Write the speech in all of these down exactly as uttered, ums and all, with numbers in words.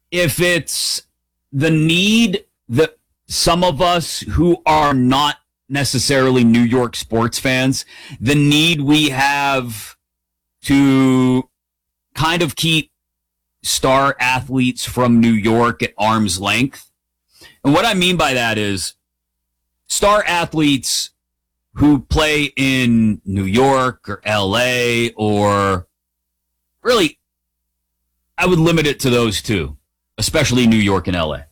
if it's the need that some of us who are not necessarily New York sports fans, the need we have to kind of keep star athletes from New York at arm's length. And what I mean by that is star athletes who play in New York or L A, or really, I would limit it to those two, especially New York and L A.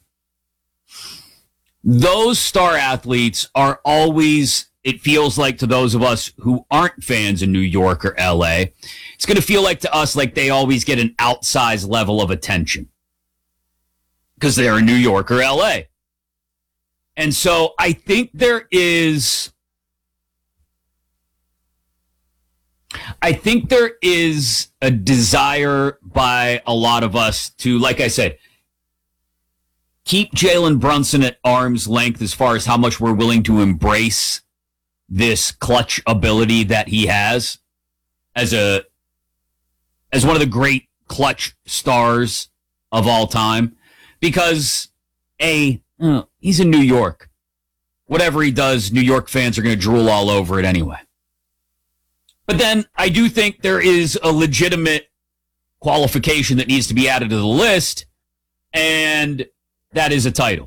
Those star athletes are always, it feels like to those of us who aren't fans in New York or L A, it's going to feel like to us like they always get an outsized level of attention because they're in New York or L A. And so I think there is, I think there is a desire by a lot of us to, like I said, keep Jalen Brunson at arm's length as far as how much we're willing to embrace this clutch ability that he has as a as one of the great clutch stars of all time. Because, A, uh, he's in New York. Whatever he does, New York fans are going to drool all over it anyway. But then I do think there is a legitimate qualification that needs to be added to the list, and that is a title.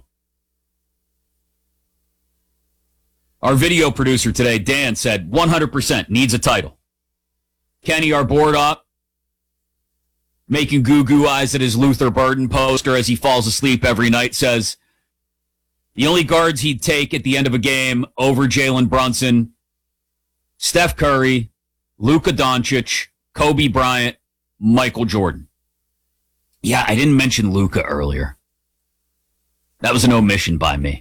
Our video producer today, Dan, said one hundred percent needs a title. Kenny, our board up, making goo-goo eyes at his Luther Burden poster as he falls asleep every night, says the only guards he'd take at the end of a game over Jalen Brunson, Steph Curry, Luka Doncic, Kobe Bryant, Michael Jordan. Yeah, I didn't mention Luka earlier. That was an omission by me.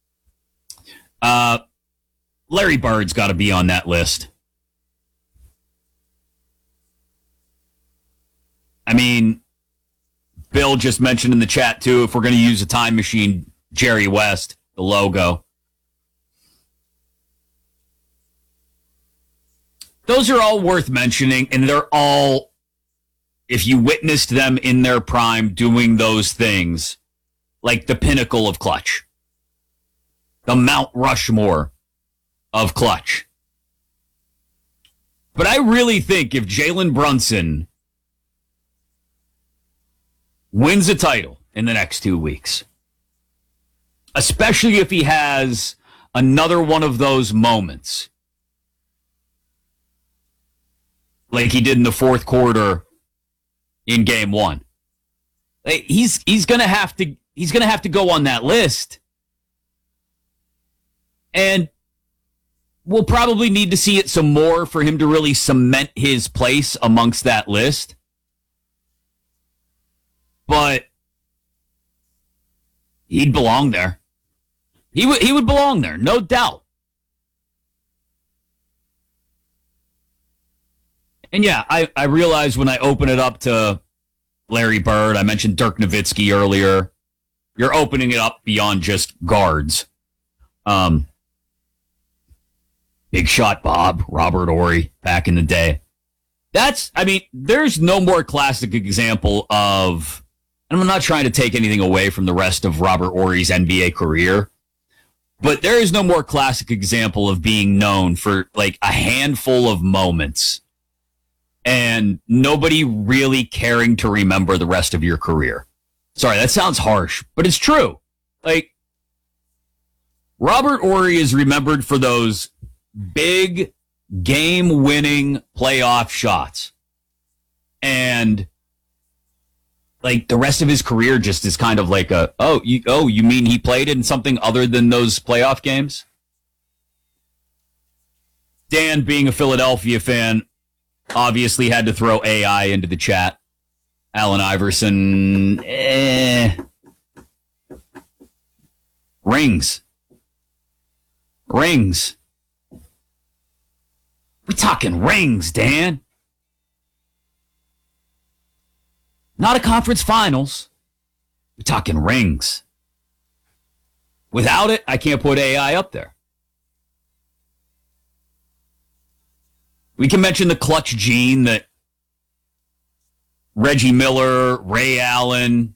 Uh, Larry Bird's got to be on that list. I mean, Bill just mentioned in the chat, too, if we're going to use a time machine, Jerry West, the logo. Those are all worth mentioning, and they're all, if you witnessed them in their prime doing those things, like the pinnacle of clutch. The Mount Rushmore of clutch. But I really think if Jalen Brunson wins a title in the next two weeks, especially if he has another one of those moments, like he did in the fourth quarter in game one, he's he's gonna have to he's gonna have to go on that list. And we'll probably need to see it some more for him to really cement his place amongst that list. But he'd belong there. He would he would belong there, no doubt. And yeah, I, I realize when I open it up to Larry Bird, I mentioned Dirk Nowitzki earlier, you're opening it up beyond just guards. Um, Big Shot Bob, Robert Horry, back in the day. That's, I mean, there's no more classic example of, and I'm not trying to take anything away from the rest of Robert Horry's N B A career, but there is no more classic example of being known for like a handful of moments and nobody really caring to remember the rest of your career. Sorry, that sounds harsh, but it's true. Like, Robert Horry is remembered for those big game-winning playoff shots. And, like, the rest of his career just is kind of like a, oh, you, oh, you mean he played in something other than those playoff games? Dan, being a Philadelphia fan, obviously had to throw A I into the chat. Allen Iverson, eh. Rings. Rings. We're talking rings, Dan. Not a conference finals. We're talking rings. Without it, I can't put A I up there. We can mention the clutch gene that Reggie Miller, Ray Allen,